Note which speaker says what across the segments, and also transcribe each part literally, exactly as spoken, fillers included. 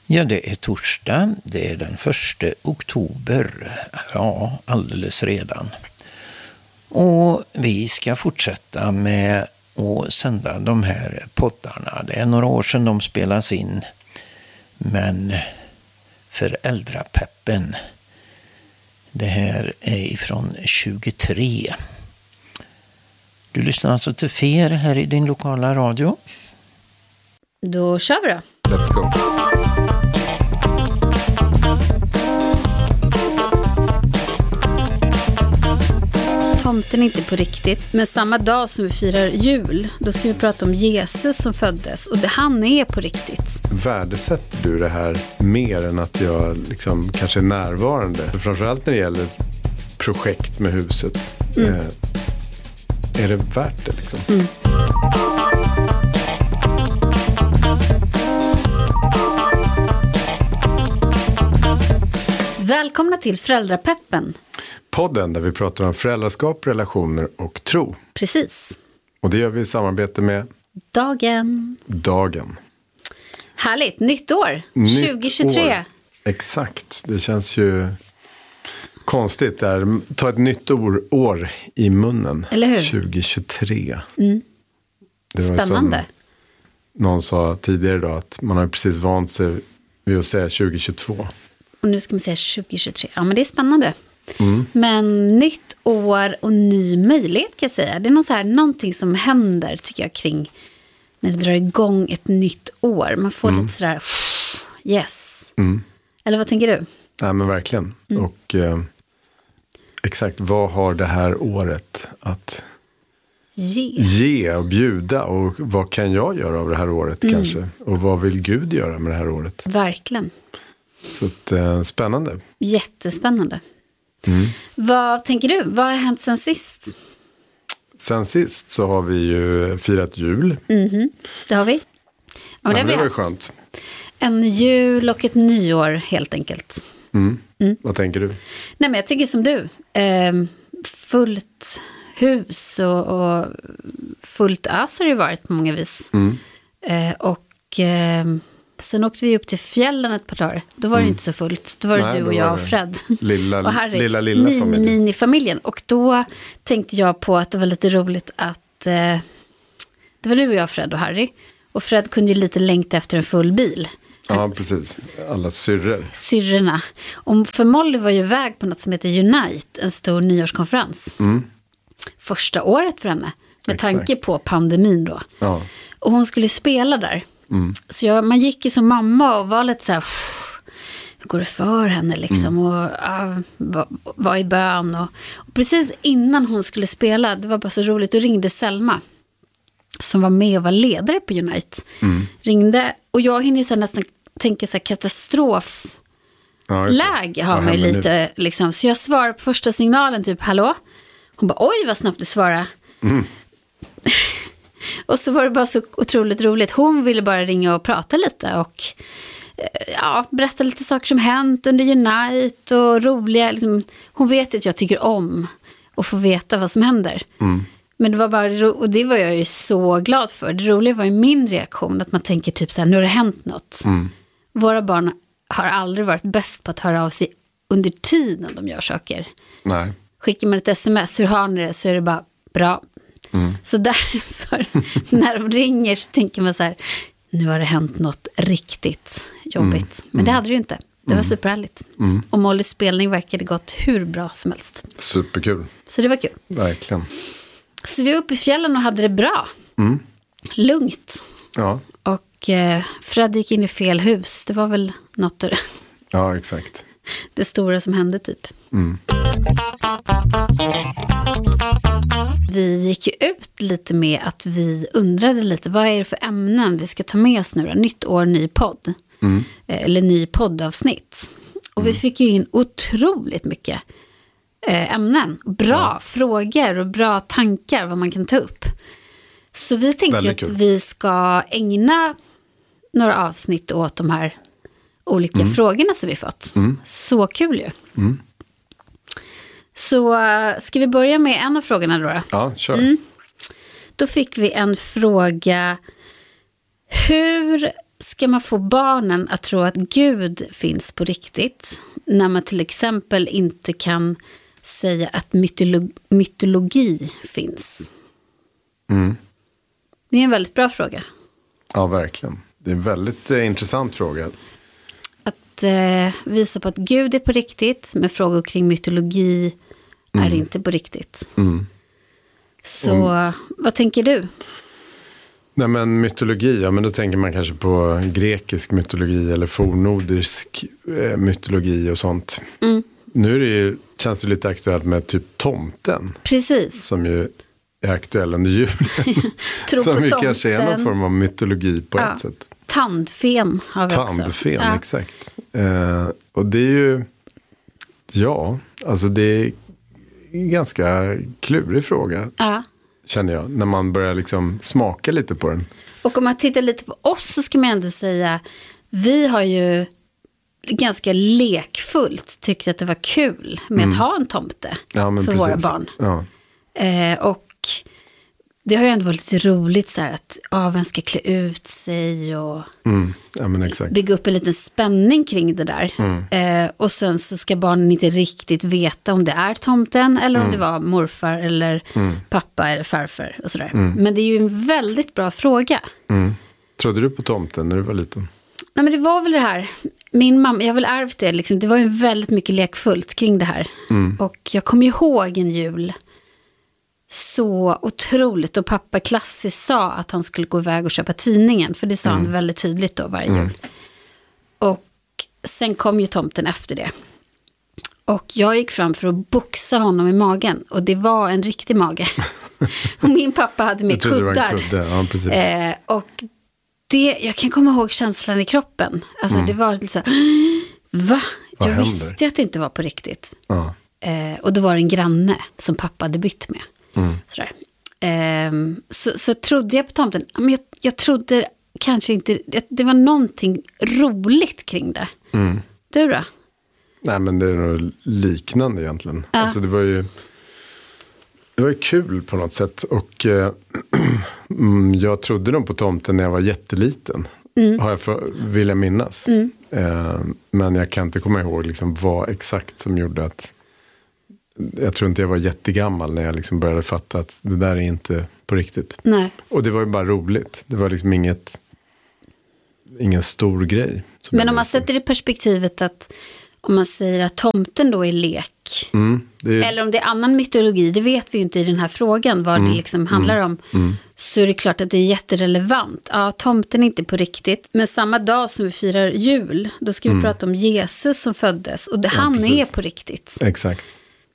Speaker 1: Ja, det är torsdag. Det är den första oktober. Ja, alldeles redan. Och vi ska fortsätta med att sända de här poddarna. Det är några år sedan de spelas in. Men föräldrapeppen, det här är ifrån tjugotre. Du lyssnar alltså till Fer här i din lokala radio.
Speaker 2: Då kör vi då.
Speaker 3: Let's go.
Speaker 2: Tomten är inte på riktigt, men samma dag som vi firar jul, då ska vi prata om Jesus som föddes, och det, han är på riktigt.
Speaker 3: Värdesätter du det här mer än att jag liksom kanske är närvarande? Framförallt när det gäller projekt med huset. Mm. Eh, är det värt det liksom? Mm.
Speaker 2: Välkomna till Föräldrapeppen.
Speaker 3: Podden där vi pratar om föräldraskap, relationer och tro.
Speaker 2: Precis.
Speaker 3: Och det gör vi i samarbete med
Speaker 2: Dagen.
Speaker 3: Dagen.
Speaker 2: Härligt, nytt år.
Speaker 3: Nytt
Speaker 2: tjugohundratjugotre.
Speaker 3: År. Exakt, det känns ju konstigt där. Ta ett nytt år, år i munnen.
Speaker 2: Eller hur?
Speaker 3: tjugohundratjugotre.
Speaker 2: Mm.
Speaker 3: Det var
Speaker 2: spännande.
Speaker 3: Som någon sa tidigare idag att man har precis vant sig vid att säga tjugohundratjugotvå.
Speaker 2: Och nu ska man säga tjugohundratjugotre. Ja, men det är spännande.
Speaker 3: Mm.
Speaker 2: Men nytt år och ny möjlighet kan jag säga. Det är något så här, någonting som händer tycker jag kring när det drar igång ett nytt år. Man får mm. lite sådär yes.
Speaker 3: Mm.
Speaker 2: Eller vad tänker du?
Speaker 3: Ja, men verkligen. Mm. Och eh, exakt, vad har det här året att
Speaker 2: ge,
Speaker 3: ge och bjuda? Och vad kan jag göra av det här året mm. kanske? Och vad vill Gud göra med det här året?
Speaker 2: Verkligen.
Speaker 3: Så att, eh, spännande.
Speaker 2: Jättespännande.
Speaker 3: Mm.
Speaker 2: Vad tänker du? Vad har hänt sen sist?
Speaker 3: Sen sist så har vi ju firat jul.
Speaker 2: Mm-hmm. Det har vi. Ja, det,
Speaker 3: ja,
Speaker 2: har vi
Speaker 3: det var ju
Speaker 2: haft.
Speaker 3: skönt.
Speaker 2: En jul och ett nyår helt enkelt.
Speaker 3: Mm.
Speaker 2: Mm.
Speaker 3: Vad tänker du?
Speaker 2: Nej, men jag tänker som du. Eh, fullt hus och, och fullt ös har det varit på många vis.
Speaker 3: Mm.
Speaker 2: Eh, och eh, sen åkte vi upp till fjällen ett par dagar. Då var det mm. inte så fullt. Då var det Nej, du och jag och Fred.
Speaker 3: Lilla,
Speaker 2: och Harry.
Speaker 3: Lilla, lilla
Speaker 2: Mini,
Speaker 3: familjen.
Speaker 2: Mini-familjen. Och då tänkte jag på att det var lite roligt att eh, det var du och jag, Fred och Harry. Och Fred kunde ju lite längta efter en full bil.
Speaker 3: Ja, precis. Alla syrror.
Speaker 2: Syrrorna. Och för Molly var ju iväg på något som heter Unite, en stor nyårskonferens.
Speaker 3: Mm.
Speaker 2: Första året för henne. Med
Speaker 3: Exakt.
Speaker 2: tanke på pandemin då.
Speaker 3: Ja.
Speaker 2: Och hon skulle spela där.
Speaker 3: Mm.
Speaker 2: Så jag, man gick ju som mamma och var lite så här, hur går det för henne liksom?
Speaker 3: Mm.
Speaker 2: Och ja, var, var i bön. Och, och precis innan hon skulle spela, det var bara så roligt, då ringde Selma. Som var med och var ledare på Unite. Mm. Ringde, och jag hinner så nästan tänka så här katastrof.
Speaker 3: Ja,
Speaker 2: läge har man ju lite liksom. Så jag svarar på första signalen typ, hallå? Hon bara, oj vad snabbt du svarar. Mm. Och så var det bara så otroligt roligt. Hon ville bara ringa och prata lite och ja, berätta lite saker som hänt under Unite och roliga. Liksom. Hon vet att jag tycker om att få veta vad som händer. Mm. Men det var bara, och det var jag ju så glad för. Det roliga var ju min reaktion, att man tänker typ så här, nu har det hänt något. Mm. Våra barn har aldrig varit bäst på att höra av sig under tiden de gör saker.
Speaker 3: Nej.
Speaker 2: Skickar man ett sms, hur har ni det? Så är det bara bra. Mm. Så därför, när de ringer så tänker man så här, nu har det hänt något riktigt jobbigt. Mm. Men det hade det ju inte. Det var mm. superhärligt. Mm. Och Mollys spelning verkade gått hur bra som helst.
Speaker 3: Superkul.
Speaker 2: Så det var kul.
Speaker 3: Verkligen.
Speaker 2: Så vi var uppe i fjällen och hade det bra. Mm. Lugnt.
Speaker 3: Ja.
Speaker 2: Och eh, Fred gick in i fel hus. Det var väl något av det.
Speaker 3: Ja, exakt.
Speaker 2: Det stora som hände typ. Mm. Vi gick ju ut lite med att vi undrade lite, vad är det för ämnen vi ska ta med oss nu då? Nytt år, ny podd. Mm. Eller ny poddavsnitt. Och mm. vi fick ju in otroligt mycket eh, ämnen. Bra ja. frågor och bra tankar vad man kan ta upp. Så vi tänkte ju att kul. vi ska ägna några avsnitt åt de här olika mm. frågorna som vi fått. Mm. Så kul ju. Mm. Så ska vi börja med en av frågorna då?
Speaker 3: Ja, kör.
Speaker 2: Mm. Då fick vi en fråga. Hur ska man få barnen att tro att Gud finns på riktigt när man till exempel inte kan säga att mytolo- mytologi finns?
Speaker 3: Mm.
Speaker 2: Det är en väldigt bra fråga.
Speaker 3: Ja, verkligen. Det är en väldigt eh, intressant fråga.
Speaker 2: Att eh, visa på att Gud är på riktigt, med frågor kring mytologi mm. är inte på riktigt.
Speaker 3: Mm.
Speaker 2: Så
Speaker 3: Om...
Speaker 2: vad tänker du?
Speaker 3: Nej, men mytologi, ja, men då tänker man kanske på grekisk mytologi eller fornnordisk eh, mytologi och sånt.
Speaker 2: Mm.
Speaker 3: Nu är det ju, känns det lite aktuellt med typ tomten.
Speaker 2: Precis.
Speaker 3: Som ju är aktuell under julen.
Speaker 2: Tro
Speaker 3: som
Speaker 2: på
Speaker 3: ju
Speaker 2: tomten.
Speaker 3: Kanske är någon form av mytologi på
Speaker 2: ja.
Speaker 3: ett sätt.
Speaker 2: Tandfen har vi också.
Speaker 3: Tandfen,
Speaker 2: ja.
Speaker 3: exakt. Eh, och det är ju, ja, alltså det är en ganska klurig fråga.
Speaker 2: Ja.
Speaker 3: Känner jag, när man börjar liksom smaka lite på den.
Speaker 2: Och om man tittar lite på oss så ska man ändå säga, vi har ju ganska lekfullt tyckt att det var kul med mm. att ha en tomte
Speaker 3: ja, men
Speaker 2: för
Speaker 3: precis.
Speaker 2: våra barn.
Speaker 3: Ja.
Speaker 2: Eh, och det har ju ändå varit lite roligt så här att ja, vem ska klä ut sig och
Speaker 3: mm. ja, men exakt.
Speaker 2: bygga upp en liten spänning kring det där.
Speaker 3: Mm.
Speaker 2: Eh, och sen så ska barnen inte riktigt veta om det är tomten eller om
Speaker 3: mm.
Speaker 2: det var morfar eller
Speaker 3: mm.
Speaker 2: pappa eller farfar och sådär.
Speaker 3: Mm.
Speaker 2: Men det är ju en väldigt bra fråga.
Speaker 3: Mm. Trodde du på tomten när du var liten?
Speaker 2: Nej, men det var väl det här. Min mamma, jag har väl ärvt det liksom. Det var ju väldigt mycket lekfullt kring det här.
Speaker 3: Mm.
Speaker 2: Och jag kommer ihåg en jul så otroligt. Och pappa klassiskt sa att han skulle gå iväg och köpa tidningen. För det sa mm. han väldigt tydligt då varje
Speaker 3: mm.
Speaker 2: jul. Och sen kom ju tomten efter det. Och jag gick fram för att boxa honom i magen. Och det var en riktig mage. Och min pappa hade med kuddar.
Speaker 3: Kudde. Ja, precis.
Speaker 2: Eh, och det, jag kan komma ihåg känslan i kroppen. Alltså mm. det var lite så här, va?
Speaker 3: Vad
Speaker 2: jag
Speaker 3: händer?
Speaker 2: visste att det inte var på riktigt.
Speaker 3: Ja.
Speaker 2: Eh, och då var det en granne som pappa hade bytt med.
Speaker 3: Mm.
Speaker 2: Sådär. Eh, så, så trodde jag på tomten. Men jag, jag trodde kanske inte, det var någonting roligt kring det.
Speaker 3: Mm.
Speaker 2: Du då?
Speaker 3: Nej, men det är nog liknande egentligen.
Speaker 2: Ja.
Speaker 3: Alltså det var ju det var ju kul på något sätt. Och eh, jag trodde nog på tomten när jag var jätteliten. Mm. Har jag för, vill jag minnas.
Speaker 2: Mm.
Speaker 3: Eh, men jag kan inte komma ihåg liksom vad exakt som gjorde att jag tror inte jag var jättegammal när jag liksom började fatta att det där är inte på riktigt.
Speaker 2: Nej.
Speaker 3: Och det var ju bara roligt. Det var liksom inget ingen stor grej.
Speaker 2: Men om man sätter i perspektivet att om man säger att tomten då är lek.
Speaker 3: Mm, det är...
Speaker 2: Eller om det är annan mytologi. Det vet vi ju inte i den här frågan. Vad mm, det liksom handlar
Speaker 3: mm,
Speaker 2: om.
Speaker 3: Mm.
Speaker 2: Så är det klart att det är jätterelevant. Ja, tomten är inte på riktigt. Men samma dag som vi firar jul. Då ska vi mm. prata om Jesus som föddes. Och det,
Speaker 3: ja,
Speaker 2: han
Speaker 3: precis.
Speaker 2: är på riktigt.
Speaker 3: Exakt.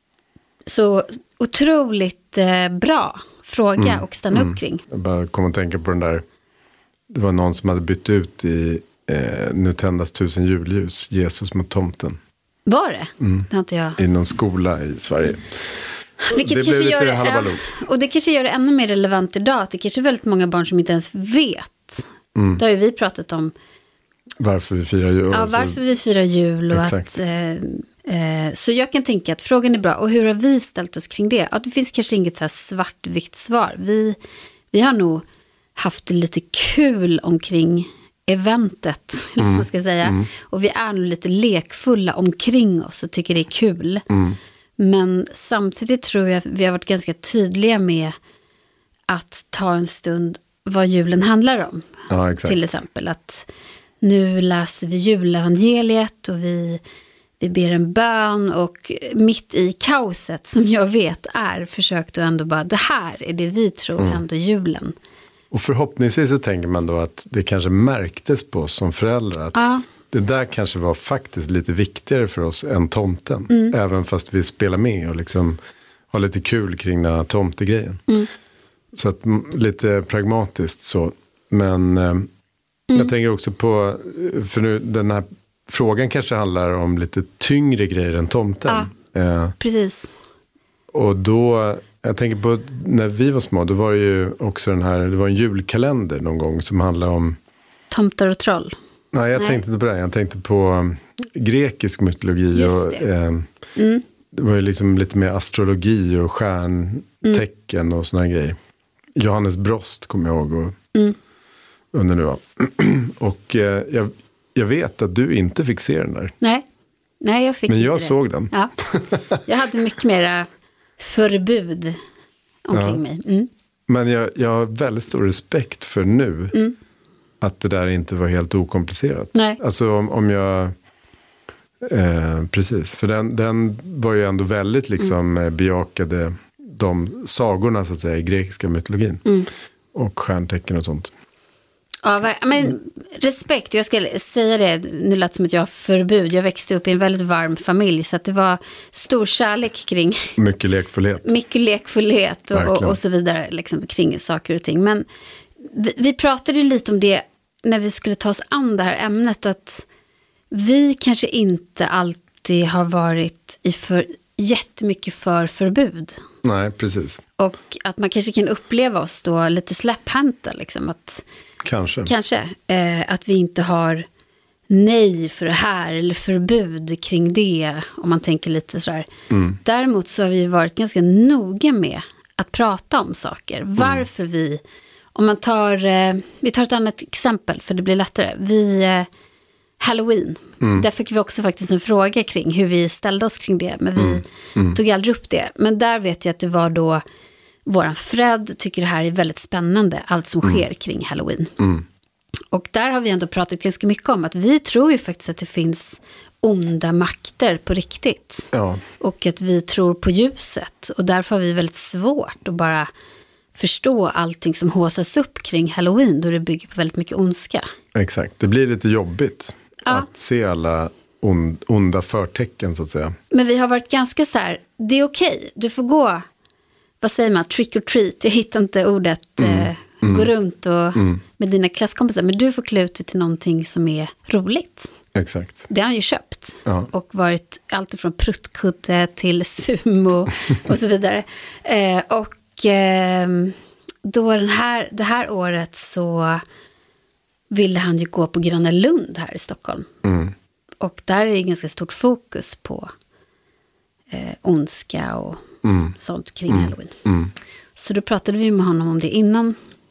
Speaker 2: Så otroligt eh, bra fråga mm, och stanna
Speaker 3: mm.
Speaker 2: upp kring.
Speaker 3: Jag bara kom att tänka på den där. Det var någon som hade bytt ut i eh, Nu tändas tusen julljus. Jesus mot tomten.
Speaker 2: Var det?
Speaker 3: Mm.
Speaker 2: Det har inte jag.
Speaker 3: I någon skola i Sverige.
Speaker 2: Vilket
Speaker 3: det
Speaker 2: kanske
Speaker 3: blev
Speaker 2: gör
Speaker 3: lite
Speaker 2: det,
Speaker 3: halabaloo.
Speaker 2: och det kanske gör det ännu mer relevant idag. Att det kanske är väldigt många barn som inte ens vet.
Speaker 3: Mm.
Speaker 2: Det har ju vi pratat om.
Speaker 3: Varför vi firar jul.
Speaker 2: Ja, varför vi firar jul. Och att, eh, eh, så jag kan tänka att frågan är bra. Och hur har vi ställt oss kring det? Att det finns kanske inget så här svartvitt svar. Vi, vi har nog haft det lite kul omkring eventet. Mm. Man ska säga. Mm. Och vi är nog lite lekfulla omkring oss och tycker det är kul.
Speaker 3: Mm.
Speaker 2: Men samtidigt tror jag att vi har varit ganska tydliga med att ta en stund vad julen handlar om.
Speaker 3: Ja, exakt.
Speaker 2: Till exempel att nu läser vi julevangeliet och vi, vi ber en bön och mitt i kaoset som jag vet är försökt att ändå bara, det här är det vi tror mm. ändå julen.
Speaker 3: Och förhoppningsvis så tänker man då att det kanske märktes på oss som föräldrar att
Speaker 2: ja.
Speaker 3: det där kanske var faktiskt lite viktigare för oss än tomten.
Speaker 2: Mm.
Speaker 3: Även fast vi spelar med och liksom har lite kul kring den här tomtegrejen. Mm. Så att lite pragmatiskt så. Men eh, mm. jag tänker också på, för nu den här frågan kanske handlar om lite tyngre grejer än tomten.
Speaker 2: Ja,
Speaker 3: eh,
Speaker 2: precis.
Speaker 3: Och då, jag tänker på när vi var små, då var det ju också den här, det var en julkalender någon gång som handlade om
Speaker 2: tomtar och troll.
Speaker 3: Nej, jag
Speaker 2: Nej.
Speaker 3: tänkte inte på det. Jag tänkte på um, grekisk mytologi.
Speaker 2: Just
Speaker 3: och
Speaker 2: det.
Speaker 3: Eh,
Speaker 2: Mm.
Speaker 3: det var ju liksom lite mer astrologi och stjärntecken mm. och såna grejer. Johannes Brost kommer jag ihåg. Och,
Speaker 2: mm.
Speaker 3: under nu. Och eh, jag, jag vet att du inte fick se den där.
Speaker 2: Nej, Nej jag fick
Speaker 3: Men jag
Speaker 2: inte det.
Speaker 3: såg den.
Speaker 2: Ja. Jag hade mycket mera förbud omkring ja. mig. Mm.
Speaker 3: Men jag, jag har väldigt stor respekt för nu
Speaker 2: Mm.
Speaker 3: att det där inte var helt okomplicerat.
Speaker 2: Nej.
Speaker 3: Alltså om, om jag... Eh, precis, för den, den var ju ändå väldigt liksom mm. bejakade de sagorna så att säga i grekiska mytologin. Mm. Och stjärntecken och sånt.
Speaker 2: Ja, men respekt, jag ska säga det, nu lät som att jag har förbud. Jag växte upp i en väldigt varm familj så att det var stor kärlek kring...
Speaker 3: Mycket lekfullhet.
Speaker 2: Mycket lekfullhet och, och, och så vidare liksom, kring saker och ting. Men vi, vi pratade ju lite om det när vi skulle ta oss an det här ämnet, att vi kanske inte alltid har varit i för, jättemycket för förbud.
Speaker 3: Nej, precis.
Speaker 2: Och att man kanske kan uppleva oss då lite släpphänta liksom, att...
Speaker 3: Kanske.
Speaker 2: Kanske. Eh, att vi inte har nej för det här eller förbud kring det, om man tänker lite sådär. Mm. Däremot så har vi varit ganska noga med att prata om saker. Varför mm. vi, om man tar, eh, vi tar ett annat exempel för det blir lättare. Vi, eh, Halloween, mm. där fick vi också faktiskt en fråga kring hur vi ställde oss kring det. Men vi mm. Mm. tog aldrig upp det. Men där vet jag att det var då våran Fred tycker det här är väldigt spännande, allt som mm. sker kring Halloween. Mm. Och där har vi ändå pratat ganska mycket om att vi tror ju faktiskt att det finns onda makter på riktigt.
Speaker 3: Ja.
Speaker 2: Och att vi tror på ljuset. Och därför har vi väldigt svårt att bara förstå allting som håsas upp kring Halloween, då det bygger på väldigt mycket ondska.
Speaker 3: Exakt, det blir lite jobbigt
Speaker 2: ja.
Speaker 3: att se alla ond, onda förtecken så att säga.
Speaker 2: Men vi har varit ganska så här, det är okej, du får gå... Vad säger man? Trick or treat. Jag hittar inte ordet mm. eh, mm. gå runt och, mm. med dina klasskompisar. Men du får klä ut dig till någonting som är roligt.
Speaker 3: Exakt.
Speaker 2: Det har han ju köpt.
Speaker 3: Ja.
Speaker 2: Och varit allt från pruttkudde till sumo och så vidare. Eh, och eh, då den här, det här året så ville han ju gå på Gröna Lund här i Stockholm. Mm. Och där är det ganska stort fokus på eh, ondska och Mm. sånt kring mm. Halloween. Mm. Så då pratade vi med honom om det innan.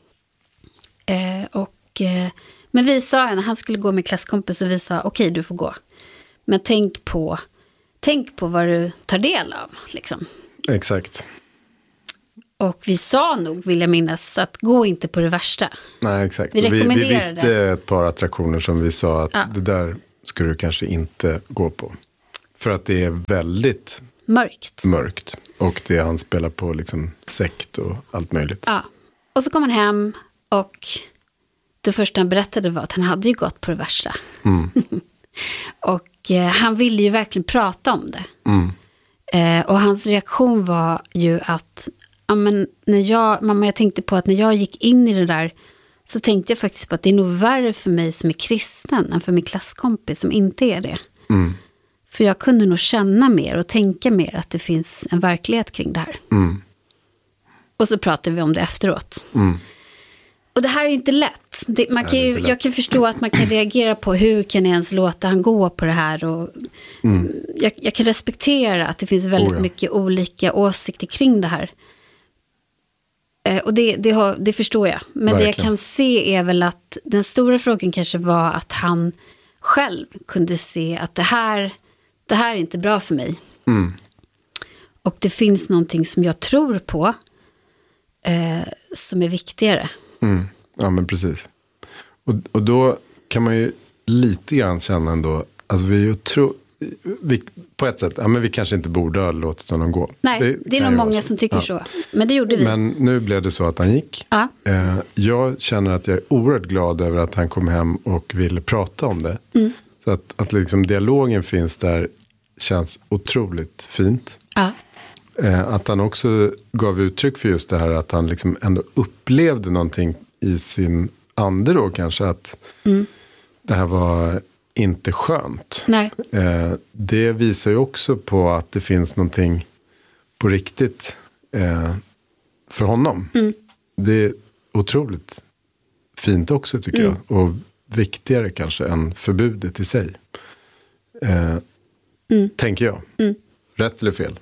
Speaker 2: Eh, och, eh, men vi sa, när han skulle gå med klasskompis, och vi sa, okej okay, du får gå. Men tänk på, tänk på vad du tar del av. Liksom.
Speaker 3: Exakt.
Speaker 2: Och vi sa nog, vill jag minnas, att gå inte på det värsta.
Speaker 3: Nej, exakt.
Speaker 2: Vi,
Speaker 3: vi, vi visste ett par attraktioner som vi sa att
Speaker 2: ja.
Speaker 3: det där skulle du kanske inte gå på. För att det är väldigt...
Speaker 2: Mörkt.
Speaker 3: Mörkt. Och det han spelar på liksom sekt och allt möjligt.
Speaker 2: Ja. Och så kom han hem och det första han berättade var att han hade ju gått på det värsta. Mm. och eh, han ville ju verkligen prata om det. Mm. Eh, och hans reaktion var ju att ja, men när jag, mamma, jag tänkte på att när jag gick in i det där så tänkte jag faktiskt på att det är nog värre för mig som är kristen än för min klasskompis som inte är det. Mm. För jag kunde nog känna mer och tänka mer att det finns en verklighet kring det här. Mm. Och så pratade vi om det efteråt. Mm. Och det här är inte lätt. Det, man kan ju, jag kan förstå att man kan reagera på hur kan jag ens låta han gå på det här. Och mm. jag, jag kan respektera att det finns väldigt oh ja. mycket olika åsikter kring det här. Eh, och det, det, har, det förstår jag. Men verkligen. Det jag kan se är väl att den stora frågan kanske var att han själv kunde se att det här... Det här är inte bra för mig. Mm. Och det finns någonting som jag tror på eh, som är viktigare.
Speaker 3: Mm. Ja, men precis. Och, och då kan man ju lite grann känna ändå, alltså vi är ju tro, vi, på ett sätt, ja men vi kanske inte borde ha låtit honom gå.
Speaker 2: Nej, det, det är nog många som tycker ja. så. Men det gjorde vi.
Speaker 3: Men nu blev det så att han gick.
Speaker 2: Ja.
Speaker 3: Eh, jag känner att jag är oerhört glad över att han kom hem och ville prata om det. Mm. Så att, att liksom dialogen finns där känns otroligt fint.
Speaker 2: Ja.
Speaker 3: Eh, att han också gav uttryck för just det här att han liksom ändå upplevde någonting i sin ande då kanske att mm. det här var inte skönt.
Speaker 2: Nej.
Speaker 3: Eh, det visar ju också på att det finns någonting på riktigt eh, för honom. Mm. Det är otroligt fint också tycker mm. jag. Och viktigare kanske än förbudet i sig. Eh, mm. Tänker jag. Mm. Rätt eller fel?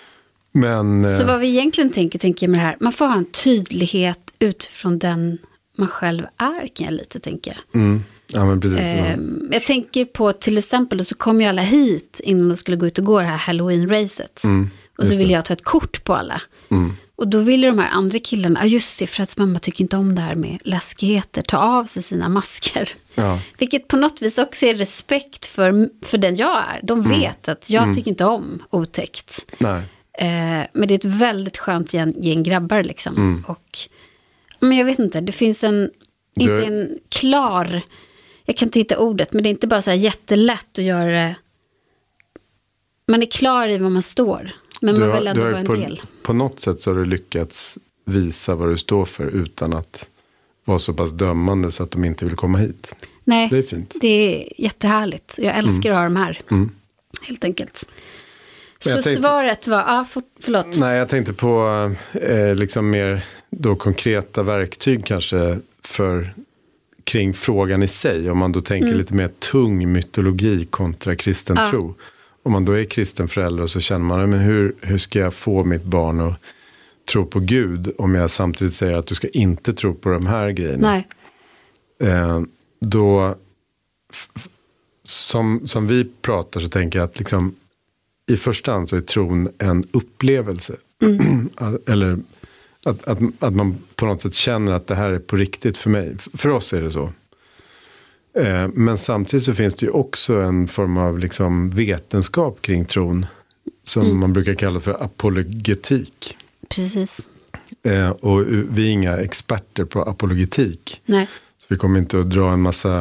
Speaker 3: Men,
Speaker 2: så vad vi egentligen tänker, tänker med det här. Man får ha en tydlighet utifrån den man själv är, kan jag lite tänka.
Speaker 3: Mm. Ja, men precis.
Speaker 2: Eh, jag tänker på till exempel, och så kom ju alla hit innan de skulle gå ut och gå det här Halloween-racet. Mm, och så ville jag ta ett kort på alla. Mm. Och då ville de här andra killarna, ja just det, för att mamma tycker inte om det här med läskigheter, ta av sig sina masker. Ja. Vilket på något vis också är respekt för, för den jag är. De vet mm. att jag mm. tycker inte om otäckt.
Speaker 3: Nej.
Speaker 2: Eh, men det är ett väldigt skönt gäng, gäng grabbar liksom. Mm. Och, men jag vet inte, det finns en, du... inte en klar, jag kan inte hitta ordet, men det är inte bara så här jättelätt att göra det. Man är klar i vad man står. Men
Speaker 3: du
Speaker 2: man
Speaker 3: har,
Speaker 2: vill ändå
Speaker 3: har
Speaker 2: vara en
Speaker 3: på,
Speaker 2: del.
Speaker 3: På något sätt så har du lyckats visa vad du står för utan att vara så pass dömande så att de inte vill komma hit.
Speaker 2: Nej,
Speaker 3: det är fint.
Speaker 2: Det är jättehärligt. Jag älskar mm. att ha de här. Mm. Helt enkelt. Så tänkte, svaret var, ja, för, förlåt.
Speaker 3: Nej, jag tänkte på eh, liksom mer då konkreta verktyg kanske för kring frågan i sig. Om man då tänker mm. lite mer tung mytologi kontra kristen ja. tro. Om man då är kristen förälder och så känner man, men hur, hur ska jag få mitt barn att tro på Gud om jag samtidigt säger att du ska inte tro på de här grejerna?
Speaker 2: Nej.
Speaker 3: Eh, då, f- som, som vi pratar så tänker jag att liksom, i första hand så är tron en upplevelse. Mm. Eller att, att, att man på något sätt känner att det här är på riktigt för mig. För oss är det så. Men samtidigt så finns det ju också en form av liksom vetenskap kring tron som mm. man brukar kalla för apologetik.
Speaker 2: Precis.
Speaker 3: Och vi är inga experter på apologetik.
Speaker 2: Nej.
Speaker 3: Så vi kommer inte att dra en massa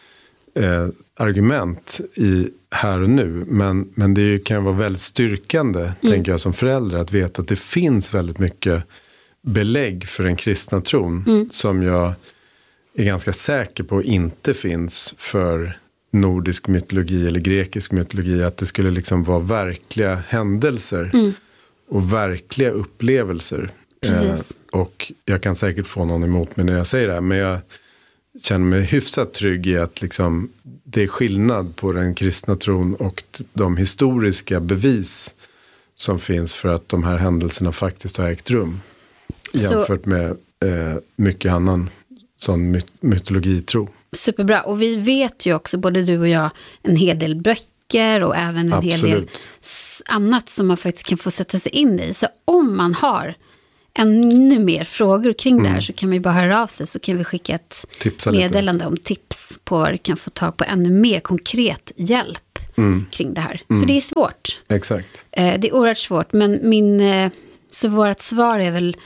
Speaker 3: eh, argument i här och nu. Men, men det kan vara väldigt styrkande, mm. tänker jag som förälder, att veta att det finns väldigt mycket belägg för den kristna tron mm. som jag är ganska säker på inte finns för nordisk mytologi eller grekisk mytologi. Att det skulle liksom vara verkliga händelser mm. och verkliga upplevelser. Eh, och jag kan säkert få någon emot mig när jag säger det här, men jag känner mig hyfsat trygg i att liksom, det är skillnad på den kristna tron och de historiska bevis som finns för att de här händelserna faktiskt har ägt rum. Jämfört Så... med eh, mycket annan sån my- mytologitro.
Speaker 2: Superbra. Och vi vet ju också, både du och jag, en hel del böcker och även en
Speaker 3: Absolut.
Speaker 2: hel del annat som man faktiskt kan få sätta sig in i. Så om man har ännu mer frågor kring mm. det här så kan vi bara höra av sig, så kan vi skicka ett Tipsa meddelande lite. om tips på vad du kan få tag på ännu mer konkret hjälp mm. kring det här. Mm. För det är svårt.
Speaker 3: Exakt.
Speaker 2: Eh, det är oerhört svårt, men min, eh, så vårt svar är väl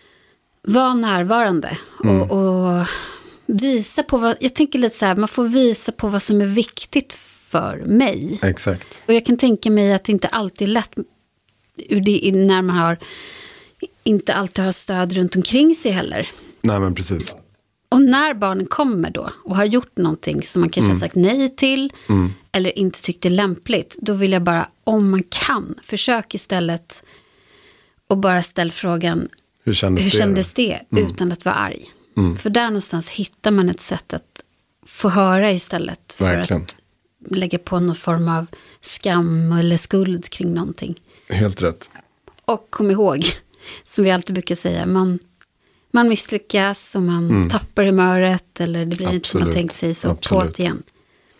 Speaker 2: var närvarande mm. och, och visa på vad, jag tänker lite så här, man får visa på vad som är viktigt för mig.
Speaker 3: Exakt.
Speaker 2: Och jag kan tänka mig att det inte alltid är lätt ur det, när man har inte alltid har stöd runt omkring sig heller.
Speaker 3: Nej, men precis.
Speaker 2: Och när barnen kommer då och har gjort någonting som man kanske mm. har sagt nej till mm. eller inte tyckte är lämpligt, då vill jag bara, om man kan, försök istället och bara ställ frågan,
Speaker 3: hur kändes
Speaker 2: hur
Speaker 3: det,
Speaker 2: kändes det mm. utan att vara arg? Mm. För där någonstans hittar man ett sätt att få höra istället för
Speaker 3: Verkligen.
Speaker 2: att lägga på någon form av skam eller skuld kring någonting.
Speaker 3: Helt rätt.
Speaker 2: Och kom ihåg, som vi alltid brukar säga, man, man misslyckas och man mm. tappar humöret eller det blir Absolut. inte som man tänkt sig, så
Speaker 3: Absolut.
Speaker 2: på igen.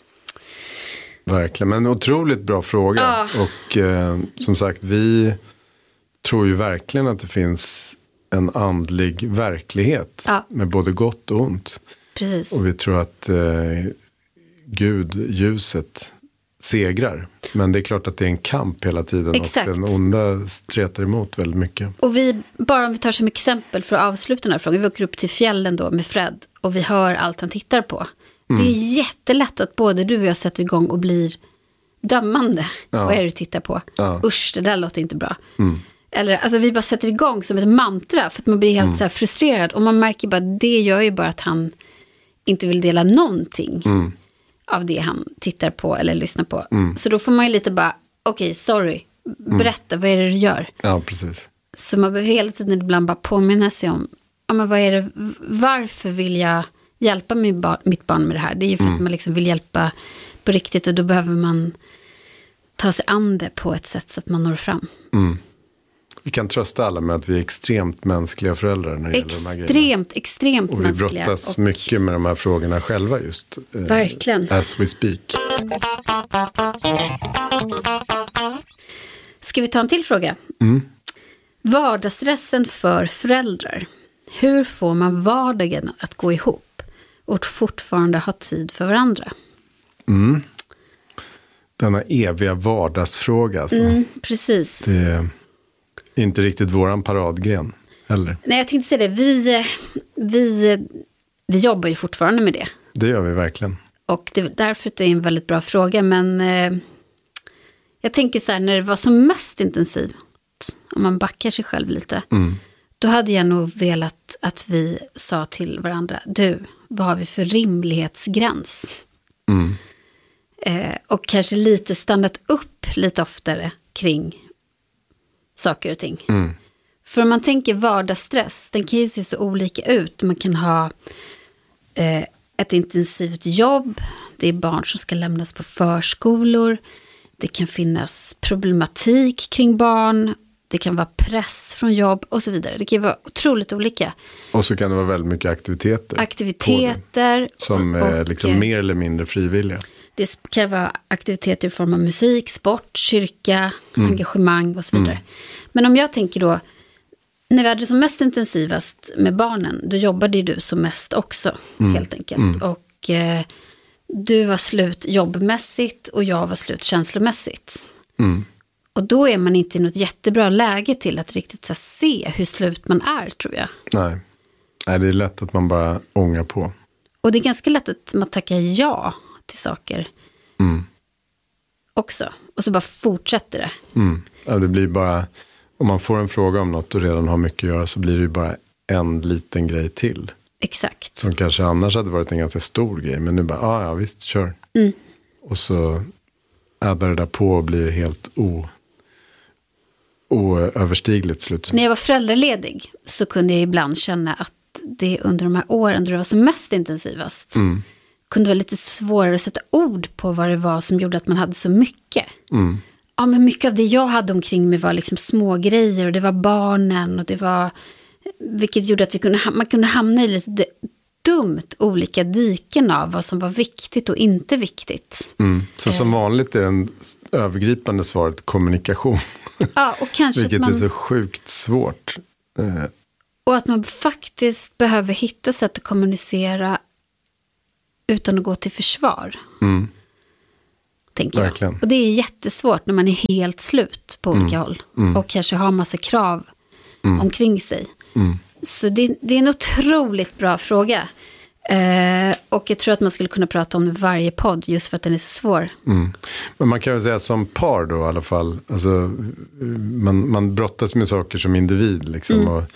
Speaker 3: Verkligen, men otroligt bra fråga.
Speaker 2: Ah.
Speaker 3: Och eh, som sagt, vi tror ju verkligen att det finns en andlig verklighet
Speaker 2: ah.
Speaker 3: med både gott och ont.
Speaker 2: Precis.
Speaker 3: Och vi tror att eh, Gud, ljuset, segrar. Men det är klart att det är en kamp hela tiden.
Speaker 2: Exakt.
Speaker 3: Och den onda stretar emot väldigt mycket.
Speaker 2: Och vi, bara om vi tar som exempel för att avsluta den här frågan. Vi åker upp till fjällen då med Fred och vi hör allt han tittar på. Mm. Det är jättelätt att både du och jag sätter igång och blir dömande. Ja. Vad är det du tittar på? Ja. Usch, det där låter inte bra. Mm. Eller, alltså vi bara sätter igång som ett mantra för att man blir helt mm. så här frustrerad. Och man märker bara, det gör ju bara att han inte vill dela någonting mm. av det han tittar på eller lyssnar på. Mm. Så då får man ju lite bara, okej, okay, sorry, berätta, mm. vad är det du gör?
Speaker 3: Ja, precis.
Speaker 2: Så man behöver hela tiden ibland bara påminna sig om, ja, men vad är det, varför vill jag hjälpa mitt barn, mitt barn med det här? Det är ju för mm. att man liksom vill hjälpa på riktigt och då behöver man ta sig an det på ett sätt så att man når fram.
Speaker 3: Mm. vi kan trösta alla med att vi är extremt mänskliga föräldrar när det
Speaker 2: extremt,
Speaker 3: gäller de här grejerna.
Speaker 2: Extremt, extremt
Speaker 3: och vi
Speaker 2: mänskliga.
Speaker 3: brottas
Speaker 2: och...
Speaker 3: mycket med de här frågorna själva just. Eh,
Speaker 2: Verkligen.
Speaker 3: As we speak.
Speaker 2: Ska vi ta en till fråga?
Speaker 3: Mm.
Speaker 2: Vardagsstressen för föräldrar. Hur får man vardagen att gå ihop och fortfarande ha tid för varandra?
Speaker 3: Mm. Denna eviga vardagsfråga. Alltså.
Speaker 2: Mm, precis.
Speaker 3: Det är inte riktigt våran paradgren heller.
Speaker 2: Nej, jag tänkte säga det. Vi, vi, vi jobbar ju fortfarande med det.
Speaker 3: Det gör vi verkligen.
Speaker 2: Och det är därför att det är en väldigt bra fråga. Men eh, jag tänker så här, när det var som mest intensivt, om man backar sig själv lite,
Speaker 3: Mm.
Speaker 2: då hade jag nog velat att vi sa till varandra, du, vad har vi för rimlighetsgräns?
Speaker 3: Mm.
Speaker 2: Eh, och kanske lite stannat upp lite oftare kring saker och ting.
Speaker 3: Mm.
Speaker 2: För om man tänker vardagsstress, den kan ju se så olika ut. Man kan ha eh, ett intensivt jobb, det är barn som ska lämnas på förskolor, det kan finnas problematik kring barn, det kan vara press från jobb och så vidare. Det kan vara otroligt olika.
Speaker 3: Och så kan det vara väldigt mycket aktiviteter.
Speaker 2: Aktiviteter.
Speaker 3: Som
Speaker 2: och,
Speaker 3: är
Speaker 2: och,
Speaker 3: liksom mer eller mindre frivilliga.
Speaker 2: Det kan vara aktiviteter i form av musik, sport, kyrka, mm. engagemang och så vidare. Mm. Men om jag tänker då, när vi hade som mest intensivast med barnen, då jobbade ju du som mest också, mm. helt enkelt. Mm. Och eh, du var slut jobbmässigt och jag var slut känslomässigt. Mm. Och då är man inte i något jättebra läge till att riktigt så, se hur slut man är, tror jag.
Speaker 3: Nej. Nej, det är lätt att man bara ångar på.
Speaker 2: Och det är ganska lätt att man tackar ja till saker mm. också. Och så bara fortsätter det.
Speaker 3: Mm. Ja, det blir bara, om man får en fråga om något och redan har mycket att göra, så blir det ju bara en liten grej till.
Speaker 2: Exakt.
Speaker 3: Som kanske annars hade varit en ganska stor grej. Men nu bara, ah, ja visst, kör. Mm. Och så ädar det där på och blir helt o... oöverstigligt slut.
Speaker 2: När jag var föräldraledig så kunde jag ibland känna att det under de här åren då det var som mest intensivast mm. kunde vara lite svårare att sätta ord på vad det var som gjorde att man hade så mycket. Mm. Ja, men mycket av det jag hade omkring mig var liksom små grejer och det var barnen och det var, vilket gjorde att vi kunde, man kunde hamna i lite dumt olika diken av vad som var viktigt och inte viktigt.
Speaker 3: Mm. Så som vanligt är den övergripande svaret kommunikation.
Speaker 2: Ja, och kanske
Speaker 3: vilket
Speaker 2: man,
Speaker 3: är så sjukt svårt. Eh.
Speaker 2: Och att man faktiskt behöver hitta sätt att kommunicera utan att gå till försvar. Mm. Tänker
Speaker 3: Verkligen.
Speaker 2: jag. Och det är jättesvårt när man är helt slut på olika mm. håll. Mm. Och kanske har massa krav mm. omkring sig. Mm. Så det, det är en otroligt bra fråga. Eh, och jag tror att man skulle kunna prata om varje podd just för att den är så svår. Mm.
Speaker 3: Men man kan väl säga som par då i alla fall. Alltså, man, man brottas med saker som individ liksom. Mm. Och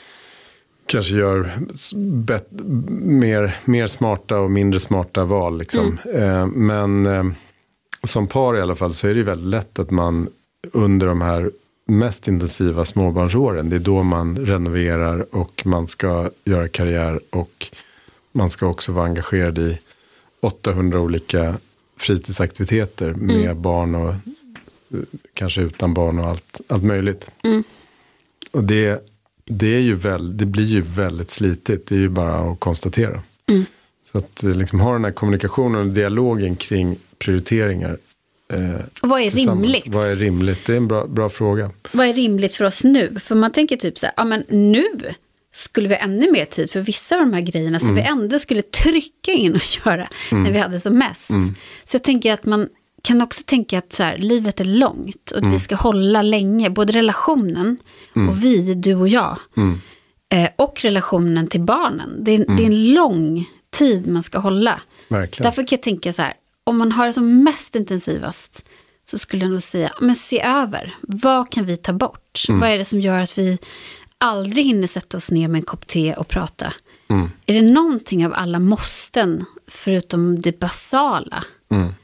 Speaker 3: kanske gör bet, mer, mer smarta och mindre smarta val liksom. Mm. Eh, men eh, som par i alla fall så är det väldigt lätt att man under de här mest intensiva småbarnsåren, det är då man renoverar och man ska göra karriär och man ska också vara engagerad i åttahundra olika fritidsaktiviteter med mm. barn och kanske utan barn och allt, allt möjligt. Mm. Och det, det, är ju väl, det blir ju väldigt slitigt, det är ju bara att konstatera. Mm. Så att liksom ha den här kommunikationen och dialogen kring prioriteringar. Eh,
Speaker 2: och vad är rimligt?
Speaker 3: Vad är rimligt? Det är en bra, bra fråga.
Speaker 2: Vad är rimligt för oss nu? För man tänker typ så här, ja men nu skulle vi ha ännu mer tid för vissa av de här grejerna som mm. vi ändå skulle trycka in och göra mm. när vi hade som mest. Mm. Så jag tänker att man kan också tänka att så här, livet är långt och att mm. vi ska hålla länge, både relationen mm. och vi, du och jag, mm. eh, och relationen till barnen. Det är, mm. det är en lång tid man ska hålla.
Speaker 3: Verkligen.
Speaker 2: Därför kan jag tänka så här, om man har det som mest intensivast så skulle jag nog säga, men se över, vad kan vi ta bort? Mm. Vad är det som gör att vi aldrig hinner sätta oss ner med en kopp te och prata? Mm. Är det någonting av alla måsten förutom det basala mm.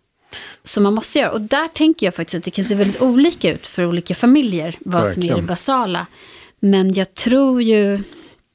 Speaker 2: som man måste göra? Och där tänker jag faktiskt att det kan se väldigt olika ut för olika familjer, vad Verkligen. Som är det basala. Men jag tror ju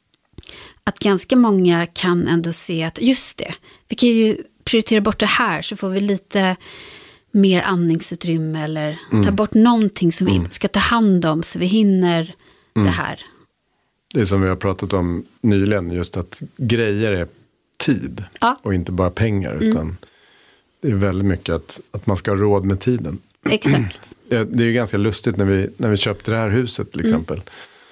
Speaker 2: att ganska många kan ändå se att just det, vi kan ju prioritera bort det här så får vi lite mer andningsutrymme eller mm. ta bort någonting som mm. vi ska ta hand om så vi hinner mm. det här.
Speaker 3: Det är som vi har pratat om nyligen, just att grejer är tid ja. och inte bara pengar, mm. utan det är väldigt mycket att, att man ska ha råd med tiden.
Speaker 2: Exakt.
Speaker 3: Det är ju ganska lustigt när vi, när vi köpte det här huset till exempel. Mm.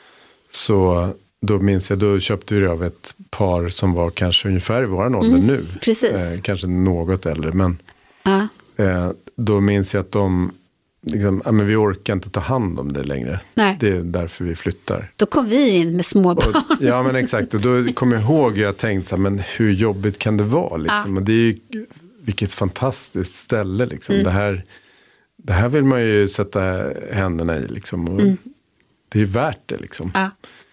Speaker 3: Så då minns jag, då köpte vi det av ett par som var kanske ungefär i våran ålder mm. nu.
Speaker 2: Precis.
Speaker 3: Eh, kanske något äldre, men
Speaker 2: ja.
Speaker 3: eh, då minns jag att de liksom, ja, men vi orkar inte ta hand om det längre.
Speaker 2: Nej.
Speaker 3: Det är därför vi flyttar.
Speaker 2: Då kom vi in med små barn.
Speaker 3: Och, ja, men exakt. Och då kommer jag ihåg att jag tänkte så här, men hur jobbigt kan det vara? Liksom? Ja. Och det är ju, vilket fantastiskt ställe. Liksom. Mm. Det, här, det här vill man ju sätta händerna i. Liksom. Och mm. det är värt det. Liksom.
Speaker 2: Ja.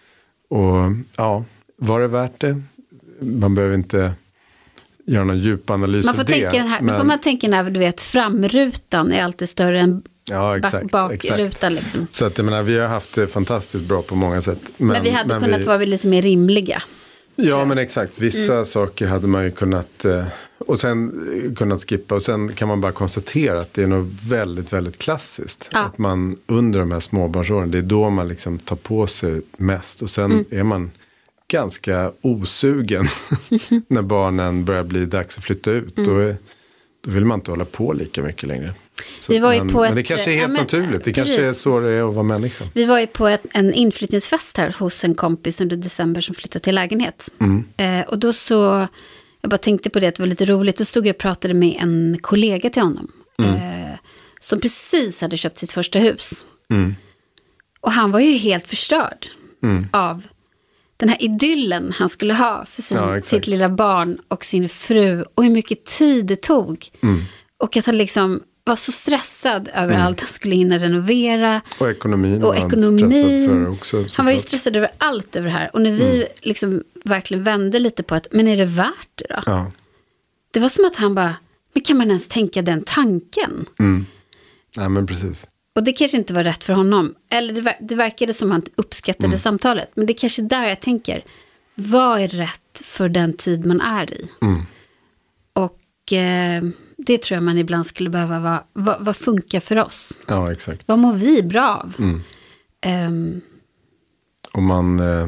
Speaker 3: Och ja, var det värt det? Man behöver inte göra någon djup analys
Speaker 2: man får
Speaker 3: av det.
Speaker 2: Tänka den här,
Speaker 3: men...
Speaker 2: får man tänka när du vet, framrutan är alltid större än
Speaker 3: ja, exakt,
Speaker 2: bakrutan. Liksom.
Speaker 3: Så att jag menar, vi har haft det fantastiskt bra på många sätt.
Speaker 2: Men, men vi hade men kunnat
Speaker 3: vi...
Speaker 2: vara lite mer rimliga.
Speaker 3: Ja, men exakt. Vissa mm. saker hade man ju kunnat och sen kunnat skippa. Och sen kan man bara konstatera att det är något väldigt, väldigt klassiskt.
Speaker 2: Ja.
Speaker 3: Att man under de här småbarnsåren, det är då man liksom tar på sig mest. Och sen mm. är man ganska osugen när barnen börjar bli dags att flytta ut. Mm. Då, är, då vill man inte hålla på lika mycket längre. Så,
Speaker 2: vi var ju
Speaker 3: men,
Speaker 2: på
Speaker 3: men
Speaker 2: ett,
Speaker 3: det kanske är helt ja, men, naturligt. Det kanske precis. Är så det är att vara människa.
Speaker 2: Vi var ju på ett, en inflyttningsfest här hos en kompis under december som flyttade till lägenhet. Mm. Eh, och då så, jag bara tänkte på det, att det var lite roligt. Då stod jag och pratade med en kollega till honom. Mm. Eh, som precis hade köpt sitt första hus. Mm. Och han var ju helt förstörd mm. av den här idyllen han skulle ha för sin, ja, sitt lilla barn och sin fru. Och hur mycket tid det tog. Mm. Och att han liksom var så stressad över mm. allt. Han skulle hinna renovera.
Speaker 3: Och ekonomin.
Speaker 2: Och ekonomin.
Speaker 3: För också,
Speaker 2: han var ju stressad över allt över det här. Och när vi mm. liksom verkligen vände lite på att, men är det värt det då?
Speaker 3: Ja.
Speaker 2: Det var som att han bara, men kan man ens tänka den tanken?
Speaker 3: Mm. Ja, men precis.
Speaker 2: Och det kanske inte var rätt för honom. Eller det, det verkade som att han uppskattade mm. samtalet. Men det är kanske där jag tänker, vad är rätt för den tid man är i?
Speaker 3: Mm.
Speaker 2: Och eh, det tror jag man ibland skulle behöva vara, vad, vad funkar för oss?
Speaker 3: Ja, exakt.
Speaker 2: Vad mår vi bra av?
Speaker 3: Mm.
Speaker 2: Um,
Speaker 3: Och man, eh,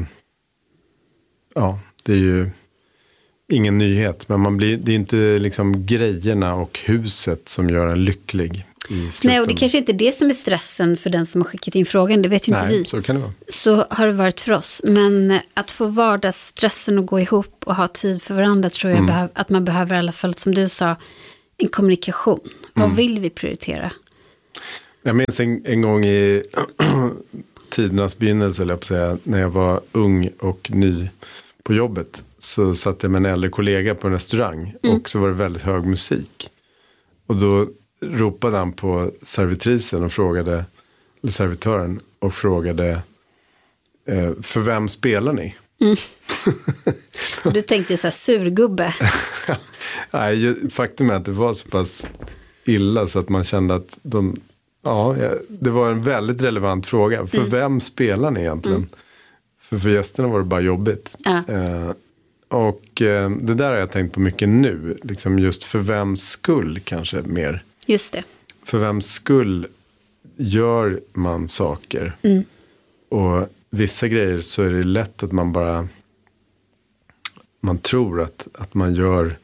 Speaker 3: ja, det är ju ingen nyhet. Men man blir, det är inte liksom grejerna och huset som gör en lycklig.
Speaker 2: Nej, och det kanske inte är det som är stressen för den som har skickat in frågan, det vet ju inte
Speaker 3: Nej,
Speaker 2: vi.
Speaker 3: Så kan det vara.
Speaker 2: Så har det varit för oss. Men att få vardagsstressen att gå ihop och ha tid för varandra tror jag mm. behöv, att man behöver i alla fall, som du sa, en kommunikation. Mm. Vad vill vi prioritera?
Speaker 3: Jag minns en, en gång i tidernas begynnelse, eller jag på att säga, när jag var ung och ny på jobbet, så satt jag med en äldre kollega på en restaurang mm. och så var det väldigt hög musik. Och då ropade han på servitrisen och frågade, eller servitören, och frågade eh, för vem spelar ni?
Speaker 2: Mm. Du tänkte så här surgubbe.
Speaker 3: Nej, faktum är att det var så pass illa så att man kände att de, ja, det var en väldigt relevant fråga. För mm. vem spelar ni egentligen? Mm. För för gästerna var det bara jobbigt.
Speaker 2: Ja.
Speaker 3: Eh, och eh, det där har jag tänkt på mycket nu. Liksom just för vems skull kanske mer.
Speaker 2: Just det.
Speaker 3: För vems skull gör man saker.
Speaker 2: Mm.
Speaker 3: Och vissa grejer så är det lätt att man bara, man tror att, att man gör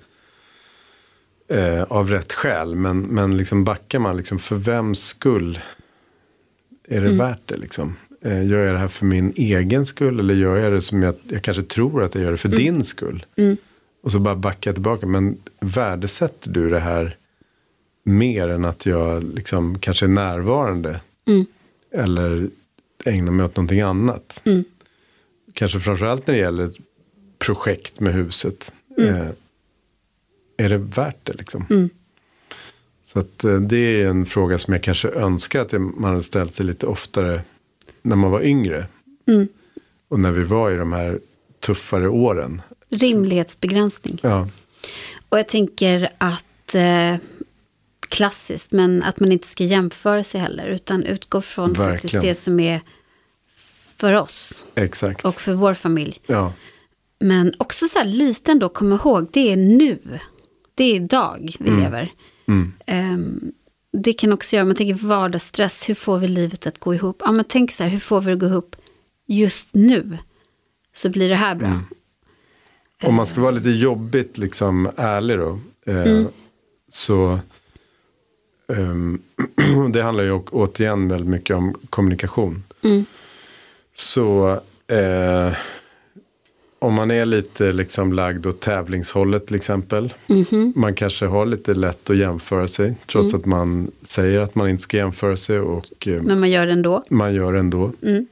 Speaker 3: eh, av rätt skäl. Men, men liksom backar man liksom, för vems skull är det mm. värt det liksom? Eh, gör jag det här för min egen skull? Eller gör jag det som jag, jag kanske tror att jag gör det för mm. din skull?
Speaker 2: Mm.
Speaker 3: Och så bara backar jag tillbaka. Men värdesätter du det här mer än att jag liksom kanske är närvarande?
Speaker 2: Mm.
Speaker 3: Eller ägnar mig åt någonting annat?
Speaker 2: Mm.
Speaker 3: Kanske framförallt när det gäller projekt med huset.
Speaker 2: Mm.
Speaker 3: Eh, är det värt det liksom?
Speaker 2: Mm.
Speaker 3: Så att eh, det är en fråga som jag kanske önskar att man hade ställt sig lite oftare när man var yngre.
Speaker 2: Mm.
Speaker 3: Och när vi var i de här tuffare åren.
Speaker 2: Rimlighetsbegränsning.
Speaker 3: Ja.
Speaker 2: Och jag tänker att eh, klassiskt, men att man inte ska jämföra sig heller, utan utgå från
Speaker 3: Verkligen.
Speaker 2: faktiskt det som är för oss.
Speaker 3: Exakt.
Speaker 2: Och för vår familj.
Speaker 3: Ja.
Speaker 2: Men också så här liten då, kom ihåg, det är nu. Det är idag vi
Speaker 3: mm.
Speaker 2: lever.
Speaker 3: Mm.
Speaker 2: Um, det kan också göra, man tänker vardagsstress, hur får vi livet att gå ihop? Ja, men tänk så här, hur får vi det att gå ihop just nu? Så blir det här bra. Mm.
Speaker 3: Om man ska vara lite jobbigt, liksom ärlig då, eh, mm. så um, det handlar ju återigen väldigt mycket om kommunikation. Mm. Så eh, om man är lite liksom lagd åt tävlingshållet till exempel, mm-hmm. man kanske har lite lätt att jämföra sig, trots mm. att man säger att man inte ska jämföra sig. Och, eh,
Speaker 2: men man gör det ändå.
Speaker 3: Man gör det ändå.
Speaker 2: Mm.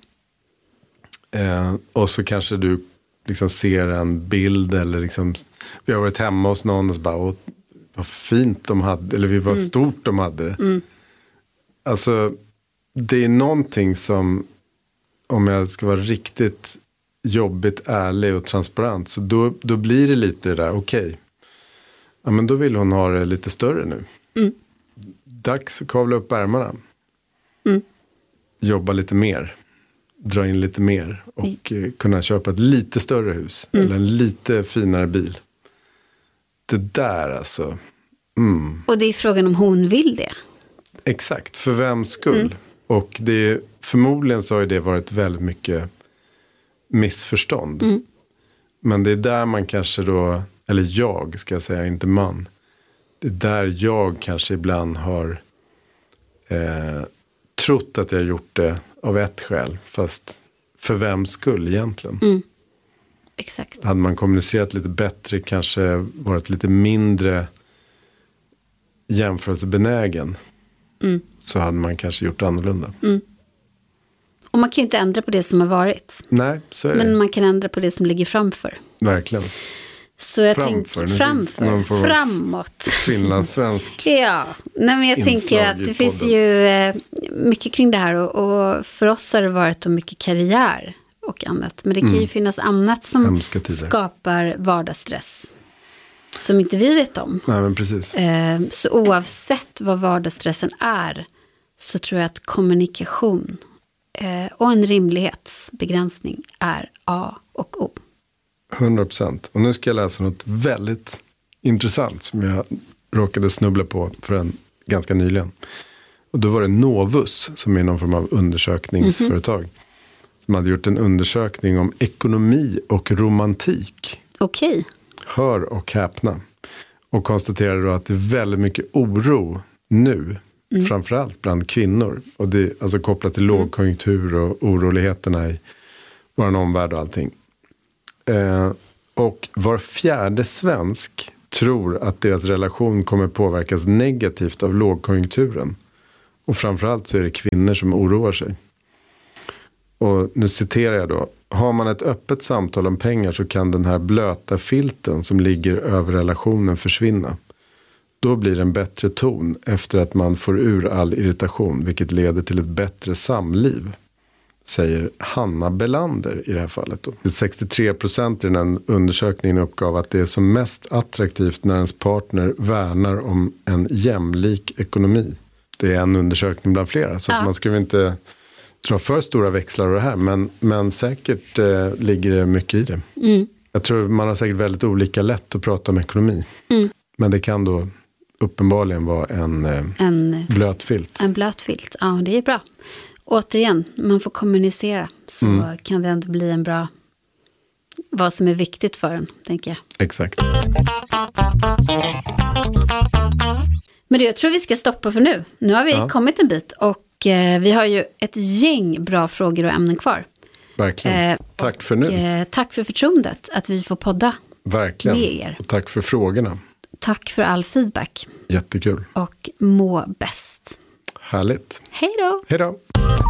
Speaker 3: Eh, och så kanske du liksom ser en bild eller liksom, vi har varit hemma hos någon och så bara, åh, vad fint de hade, eller vad mm. stort de hade. Mm. Alltså, det är någonting som, om jag ska vara riktigt jobbigt, ärlig och transparent, så då, då blir det lite det där, okej. Okay. Ja, men då vill hon ha det lite större nu. Mm. Dags att kavla upp ärmarna. Mm. Jobba lite mer. Dra in lite mer. Och mm. kunna köpa ett lite större hus. Mm. Eller en lite finare bil. Det där alltså. Mm.
Speaker 2: Och det är frågan om hon vill det.
Speaker 3: Exakt, för vem skull? Mm. Och det, förmodligen så har det varit väldigt mycket missförstånd. Mm. Men det är där man kanske då, eller jag ska jag säga, inte man. Det är där jag kanske ibland har eh, trott att jag gjort det av ett skäl. Fast för vem skull egentligen?
Speaker 2: Mm. Exakt.
Speaker 3: Hade man kommunicerat lite bättre, kanske varit lite mindre jämförelsebenägen. Mm. Så hade man kanske gjort annorlunda.
Speaker 2: Mm. Och man kan ju inte ändra på det som har varit.
Speaker 3: Nej, så är det.
Speaker 2: Men man kan ändra på det som ligger framför.
Speaker 3: Verkligen.
Speaker 2: Så jag
Speaker 3: framför.
Speaker 2: tänker framför, framåt.
Speaker 3: Finlandssvensk.
Speaker 2: Ja, nej, men jag tänker att det finns ju eh, mycket kring det här. Och, och för oss har det varit och mycket karriär och annat. Men det kan mm. ju finnas annat som skapar vardagsstress. Som inte vi vet om.
Speaker 3: Nej, men precis.
Speaker 2: Eh, så oavsett vad vardagsstressen är, så tror jag att kommunikation eh, och en rimlighetsbegränsning är A och O.
Speaker 3: hundra procent. Och nu ska jag läsa något väldigt intressant som jag råkade snubbla på för en ganska nyligen. Och då var det Novus, som är någon form av undersökningsföretag. Mm-hmm. Som hade gjort en undersökning om ekonomi och romantik.
Speaker 2: Okej. Okay.
Speaker 3: Hör och häpna. Och konstaterade då att det är väldigt mycket oro nu. Mm. Framförallt bland kvinnor. Och det är alltså kopplat till lågkonjunktur och oroligheterna i vår omvärld och allting. Eh, och var fjärde svensk tror att deras relation kommer påverkas negativt av lågkonjunkturen. Och framförallt så är det kvinnor som oroar sig. Och nu citerar jag då. Har man ett öppet samtal om pengar så kan den här blöta filten som ligger över relationen försvinna. Då blir det en bättre ton efter att man får ur all irritation, vilket leder till ett bättre samliv. Säger Hanna Belander i det här fallet då. sextiotre procent i den här undersökningen uppgav att det är som mest attraktivt när ens partner värnar om en jämlik ekonomi. Det är en undersökning bland flera, så ja. Att man ska inte dra för stora växlar av det här. Men, men säkert eh, ligger det mycket i det. Mm. Jag tror man har säkert väldigt olika lätt att prata om ekonomi. Mm. Men det kan då uppenbarligen vara en, eh, en blöt filt.
Speaker 2: En blöt filt, ja det är bra. Återigen, man får kommunicera. Så mm. kan det ändå bli en bra, vad som är viktigt för en, tänker jag.
Speaker 3: Exakt.
Speaker 2: Men det, jag tror vi ska stoppa för nu. Nu har vi ja. kommit en bit och eh, vi har ju ett gäng bra frågor och ämnen kvar.
Speaker 3: Verkligen. Eh, tack och, för nu.
Speaker 2: Eh, tack för förtroendet att vi får podda.
Speaker 3: Verkligen.
Speaker 2: Med er.
Speaker 3: Och tack för frågorna.
Speaker 2: Tack för all feedback.
Speaker 3: Jättekul.
Speaker 2: Och må bäst.
Speaker 3: Härligt.
Speaker 2: Hej då.
Speaker 3: Hej då.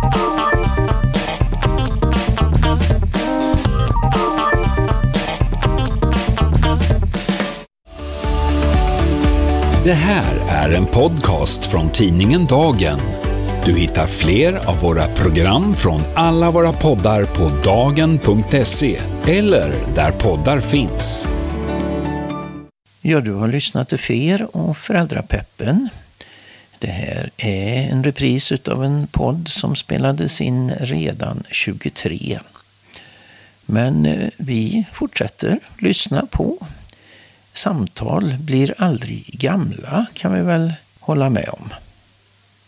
Speaker 4: Det här är en podcast från tidningen Dagen. Du hittar fler av våra program från alla våra poddar på dagen punkt se eller där poddar finns.
Speaker 1: Ja, du har lyssnat till Fer och Föräldrapeppen. Det här är en repris av en podd som spelades in redan tjugotre. Men vi fortsätter lyssna på. Samtal blir aldrig gamla, kan vi väl hålla med om.